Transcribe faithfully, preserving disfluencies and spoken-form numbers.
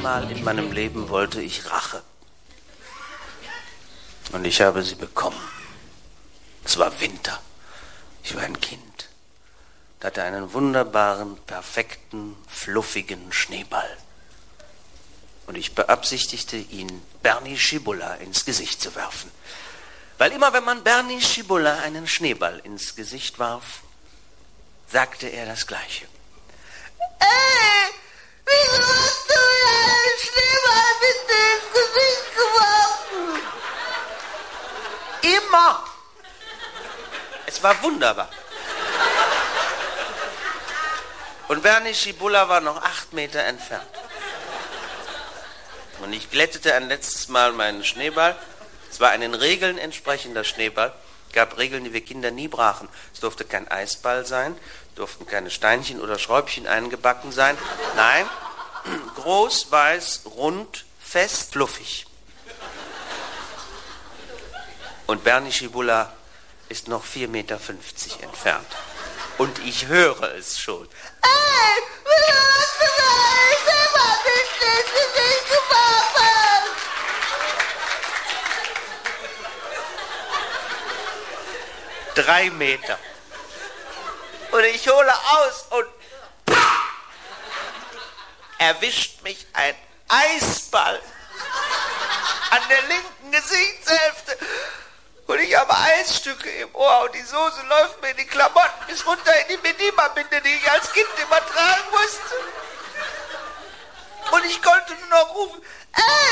Einmal in meinem Leben wollte ich Rache. Und ich habe sie bekommen. Es war Winter. Ich war ein Kind. Ich hatte einen wunderbaren, perfekten, fluffigen Schneeball. Und ich beabsichtigte, ihn Bernie Schibulla ins Gesicht zu werfen. Weil immer, wenn man Bernie Schibulla einen Schneeball ins Gesicht warf, sagte er das Gleiche. Ey, wieso hast du mir einen Schneeball bitte ins Gesicht geworfen? Immer. Es war wunderbar. Und Bernie Schibulla war noch acht Meter entfernt. Und ich glättete ein letztes Mal meinen Schneeball. Es war einen Regeln entsprechender Schneeball. Es gab Regeln, die wir Kinder nie brachen. Es durfte kein Eisball sein, durften keine Steinchen oder Schräubchen eingebacken sein. Nein, groß, weiß, rund, fest, fluffig. Und Bernie Schibulla ist noch vier Meter fünfzig entfernt. Und ich höre es schon. Ey, wieso hast du mir einen Schneeball bitte ins Gesicht geworfen? Drei Meter. Und ich hole aus und pah, erwischt mich ein Eisball an der linken Gesichtshälfte. Und ich habe Eisstücke im Ohr und die Soße läuft mir in die Klamotten bis runter in die Medima-Binde, die ich als Kind immer tragen musste. Und ich konnte nur noch rufen, Ey,